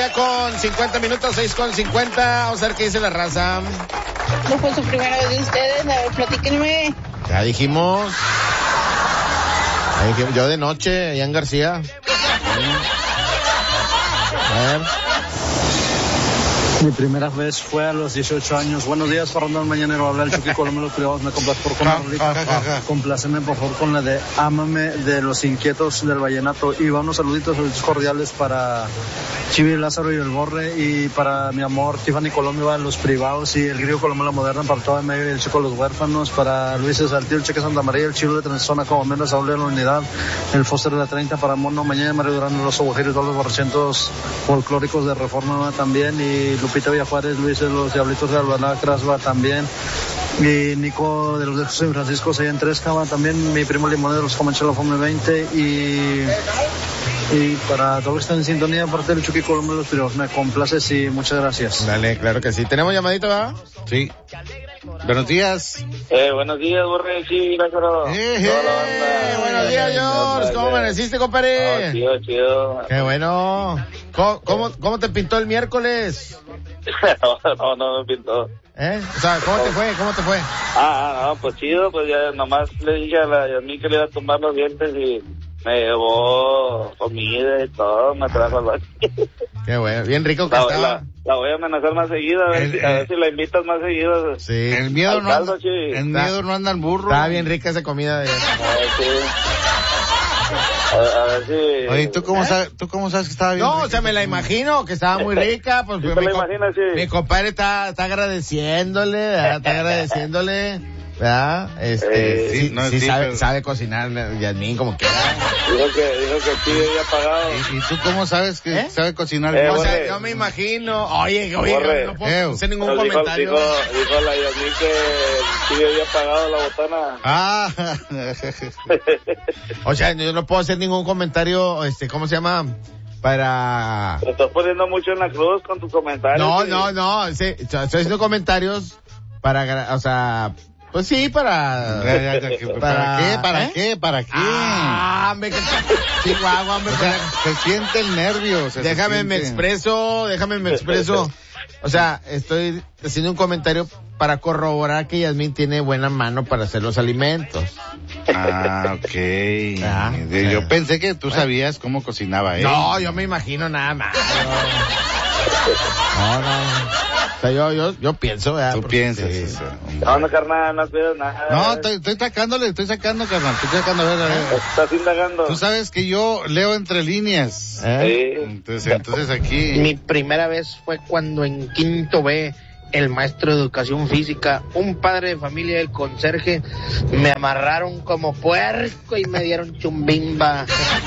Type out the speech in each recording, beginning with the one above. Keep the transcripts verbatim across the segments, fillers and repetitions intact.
día con cincuenta minutos, seis con cincuenta. Vamos a ver qué dice la raza. No fue su primera vez de ustedes, a ver, platíquenme. Ya dijimos. Ya dijimos. Yo de noche, allá en García. A ver. Mi primera vez fue a los dieciocho años. Buenos días, Fernando Mañanero. Habla el Chucky Colombo de los privados. Me complace por con la rolita. Compláceme, por favor, con la de Ámame de los Inquietos del Vallenato. Y va unos saluditos, saluditos cordiales para Chivi, Lázaro y el Borre. Y para mi amor, Tiffany Colombo de los privados. Y el Grillo Colombo la Moderna para todo el medio. Y el Chico de los Huérfanos. Para Luis Saltillo, el Cheque Santa María. El Chilo de Transona, como menos, Saúl de la Unidad. El Foster de la treinta. Para Mono Mañana, Mario Durán, los Obujeros, todos los borracientos folclóricos de Reforma también. Y Lupita Villajuárez, Luis de los Diablitos de Albalá, Crasba también, y Nico de los de San Francisco, allá en Trescama también, mi primo Limón de los Comanches de la Fome veinte, y y para todos que están en sintonía, aparte del Chucky Colombo de los Piros, me complace, sí, muchas gracias. Dale, claro que sí. ¿Tenemos llamadito, verdad? Sí. Buenos días. Eh, buenos días, Borre, sí, Lázaro. Eh, eh, buenos días, George. ¿Cómo amaneciste, compadre? Oh, chido, chido. Qué bueno. ¿Cómo, cómo, cómo te pintó el miércoles? no, no, no me pintó. ¿Eh? O sea, ¿cómo te fue? ¿Cómo te fue? Ah, ah, no, pues chido, pues ya nomás le dije a la Yasmín que le iba a tumbar los dientes y me llevó comida y todo, me trajo al baño. Qué bueno, bien rico que la, estaba. La, la voy a amenazar más seguido, a ver, El, si, a ver si la invitas más seguido. Sí. El miedo, no caldo, anda, sí. el miedo no anda al burro. Estaba bien rica esa comida de... Ah, sí. A, a ver si... Oye, ¿tú cómo, ¿Eh? sabes, ¿tú cómo sabes que estaba bien No, rica? o sea, me la imagino, que estaba muy rica. Pues, ¿Sí mi, te la co- imaginas, sí? mi compadre está, está agradeciéndole, ¿verdad? Está agradeciéndole, ¿verdad? Este, Eh, sí, sí, no, sí sí, sabe, pero- sabe cocinar, Yasmín, como quiera. Dijo que, dijo que sí había pagado. ¿Y, y tú cómo sabes que ¿Eh? sabe cocinar Eh, bien? O sea, Borre. yo me imagino, oye, oye, Borre. no puedo Eh, hacer ningún Pero dijo, comentario. dijo, dijo la Yasmín que sí había pagado la botana. Ah, O sea, yo no puedo hacer ningún comentario, este, ¿cómo se llama? Para... Te estás poniendo mucho en la cruz con tus comentarios. No, sí. no, no, sí, estoy haciendo comentarios para, gra- o sea, pues sí, para... Ya, ya, ya, que- ¿para qué? ¿Para ¿eh? qué? ¿Para qué? Ah, hombre, que Chihuahua, hombre, O sea, se siente el nervio. O sea, se déjame me siente- expreso, déjame me expreso. O sea, estoy haciendo un comentario para corroborar que Yasmín tiene buena mano para hacer los alimentos. Ah, ok. Ah, De- Yo sí. pensé que tú sabías cómo cocinaba él. No, yo me imagino nada más. No, no. O sea, yo, yo, yo pienso, ¿verdad? Tú Porque piensas. sí. o sea, No, no, carnal, no pidas nada. No, estoy, estoy sacándole, estoy sacando, carnal. Estoy sacando, a ver, a ver. Estás indagando. Tú sabes que yo leo entre líneas. ¿Eh? Sí. Entonces, entonces aquí. Mi primera vez fue cuando en quinto B, el maestro de educación física, un padre de familia del conserje, me amarraron como puerco y me dieron chumbimba.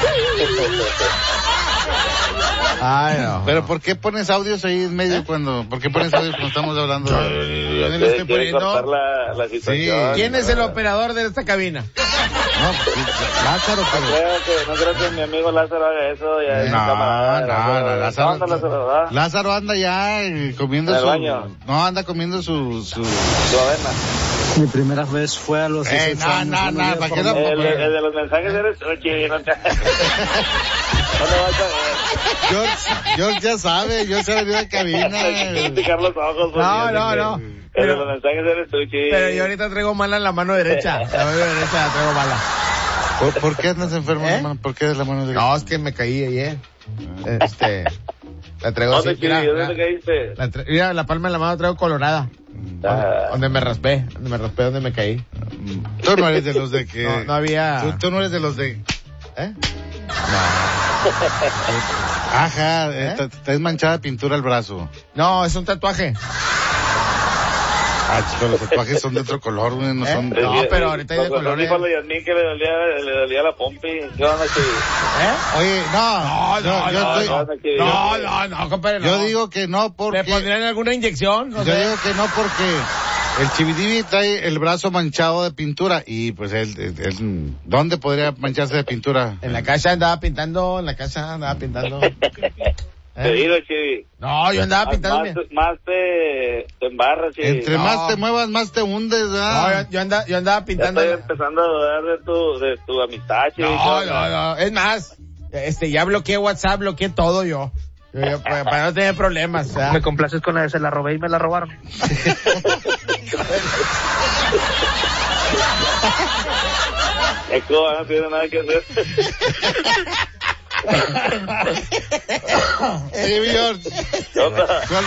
Ay, no. Pero ¿por qué pones audios ahí en medio cuando, por qué pones audios cuando estamos hablando de... Yo no le Quiere- estoy quiere cortar poniendo. la, la situación. ¿Quién es el operador de esta cabina? No, pues, Lázaro, No pero... creo que, no creo que mi amigo Lázaro haga eso. Ya es No, un camarada, no, no, Lázaro- ¿Dónde Lázaro, verdad? Lázaro anda ya eh, comiendo ¿En el su... baño? No, anda comiendo su... su... Su avena. Mi primera vez fue a los Eh, dieciocho no, años. no, Buenos no, días, ¿para qué Fernando. no? El, de- el de los mensajes eres tú, Chivi, no te... No le vas a ver. George, George ya sabe, yo se venido de cabina. Hay que picar los ojos. No, porque- no, no. El de Pero, los mensajes eres tú, Chivi. pero yo ahorita traigo mala en la mano derecha. La mano derecha la traigo mala. ¿Por, por qué andas enfermo, ¿Eh? hermano? ¿Por qué de la mano de... No, es que me caí ayer. Este, la traigo ¿Dónde, así. Chivi? Mira, ¿Dónde mira, caíste? la, tra- mira, la palma de la mano la traigo colorada. Ah. Donde me raspé, donde me raspé, donde me caí. Tú no eres de los de que... No, no había... Tú, tú no eres de los de... ¿Eh? Ajá, ¿Eh? eh, te, te es manchada de pintura el brazo. No, es un tatuaje. Ah, chico, los tatuajes son de otro color, güey, no ¿Eh? son... No, Eh, pero eh, ahorita hay de con razón colores. dijo la Yasmín que le dolía, le dolía la pompi. ¿Qué onda, Chivi? ¿Eh? Oye, no, No, no, yo, yo no, estoy- no, no, no, no, compadre, no. yo digo que no porque... ¿Le pondrían alguna inyección? No Yo sé. digo que no porque el Chividivi trae el brazo manchado de pintura y pues él, él- él- ¿dónde podría mancharse de pintura? En la casa andaba pintando, en la casa andaba pintando. Te ¿Eh? digo, Chivi. No, yo andaba Más, pintando. más, mi- más te, te embarras, Chivi. Entre No. más te muevas, más te hundes, No, ¿verdad? yo, yo andaba, yo andaba Ya pintando. estoy empezando a dudar de tu, de tu amistad, Chivi. No, no, no. Es más, este, ya bloqueé WhatsApp, bloqueé todo yo. Yo, para, para no tener problemas. ¿Verdad? Me complaces con la de se la robé y me la robaron. Eco, no tiene nada que hacer. Oye, mi George, ¿cuál-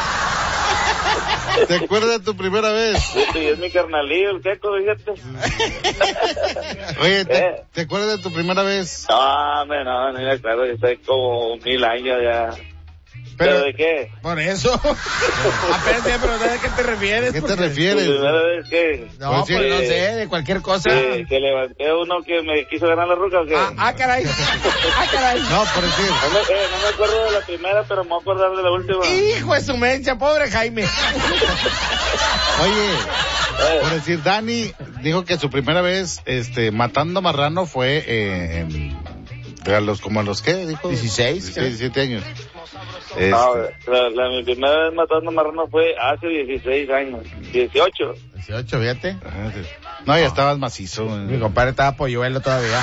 ¿te acuerdas de tu primera vez? Sí, es mi carnalillo, el Queco, fíjate. Oye, ¿te, ¿Eh? ¿te acuerdas de tu primera vez? No, hombre, no, no me acuerdo, yo estoy como mil años ya. ¿Pero, ¿Pero de qué? Por eso. Apenas te pregunté de qué te refieres. ¿A qué te porque... refieres? ¿La primera vez que? No, Pues pues, sí. no sé, de cualquier cosa. Que, que levanté a uno que me quiso ganar la ruca, ¿o qué? Ah, ah, caray. Ah, caray. No, por decir. No me, eh, no me acuerdo de la primera, pero me voy a acordar de la última. Hijo de su mencha, pobre Jaime. Oye, Eh, por decir, Dani dijo que su primera vez, este, matando marrano fue, eh, en- a los, como a los, ¿qué? Dijo. dieciséis, dieciséis, diecisiete años. Este, no, la, la, mi primera vez matando marrano fue hace dieciséis años. dieciocho. dieciocho, fíjate. ajá, sí. No, ya estabas macizo. Mi eh. compadre estaba polluelo todavía.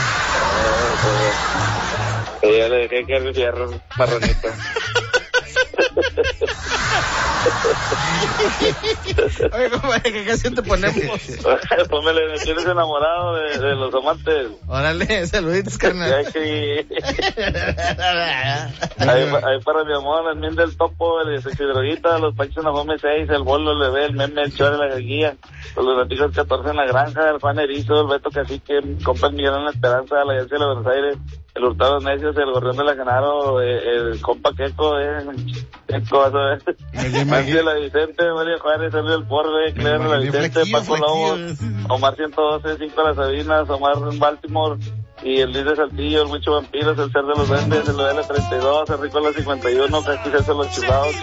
Que ya le dejé que el fierro, marranito. Oye, compadre, ¿qué canción te ponemos? Pues me, le- me tienes enamorado de, de los amantes. Órale, saluditos, carnal. Ya que ahí, ahí para mi amor, el Mien del Topo, el Sexy Droguita, los Panchos en la Fome seis, el Bolo, el Bebé, el Meme, el Chore, la Guía, los Lunáticos catorce en la Granja, el Juan Erizo, el Beto Cacique, el compa el Miguel en la Esperanza, la Agencia de Buenos Aires, el Hurtado Necios, el Gorrión de la Genaro, eh, el compa Queco, eh, Queco, vas a ver. Mancia la Vicente, María Juárez, Sergio el Porbe, Claire la Vicente, Paco Lobo, Omar ciento doce, cinco Las Sabinas, Omar en Baltimore, y el Liz de Saltillo, el Mucho Vampiros, el Ser de los Vendes, el L treinta y dos, el Rico de la cincuenta y uno, Casti César los Chivados.